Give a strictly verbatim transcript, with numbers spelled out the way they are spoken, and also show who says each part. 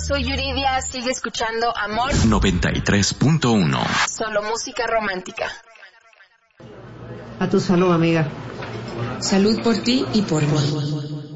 Speaker 1: soy Yuridia, sigue escuchando Amor
Speaker 2: noventa y tres punto uno.
Speaker 1: Solo música romántica.
Speaker 3: A tu salud, amiga.
Speaker 4: Salud por ti y por mí.